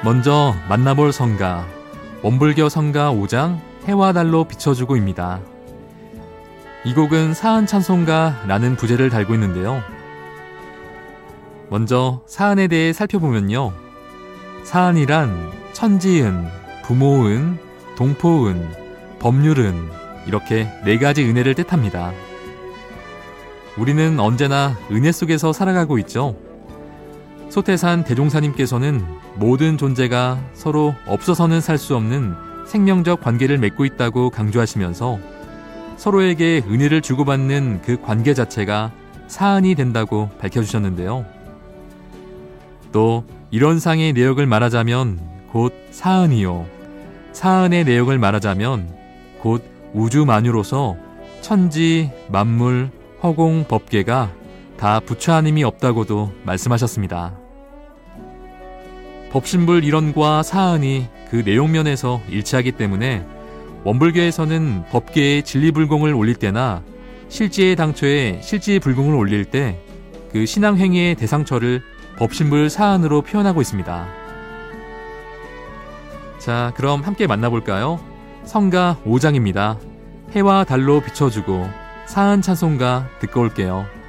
먼저 만나볼 성가, 원불교 성가 5장 해와 달로 비춰주고입니다. 이 곡은 사한 찬송가라는 부제를 달고 있는데요. 먼저 사한에 대해 살펴보면요. 사한이란 천지은, 부모은, 동포은, 법률은 이렇게 4가지 은혜를 뜻합니다. 우리는 언제나 은혜 속에서 살아가고 있죠. 소태산 대종사님께서는 모든 존재가 서로 없어서는 살 수 없는 생명적 관계를 맺고 있다고 강조하시면서 서로에게 은혜를 주고받는 그 관계 자체가 사한이 된다고 밝혀주셨는데요. 또 이런 상의 내역을 말하자면 곧 사한이요, 사한의 내역을 말하자면 곧 우주 만유로서 천지, 만물, 허공, 법계가 다 부처하님이 없다고도 말씀하셨습니다. 법신불 일원과 사한이 그 내용면에서 일치하기 때문에 원불교에서는 법계에 진리불공을 올릴 때나 실지의 당초에 실지불공을 올릴 때 그 신앙행위의 대상처를 법신불 사한으로 표현하고 있습니다. 자, 그럼 함께 만나볼까요? 성가 5장입니다. 해와 달로 비춰주고 사한 찬송가 듣고 올게요.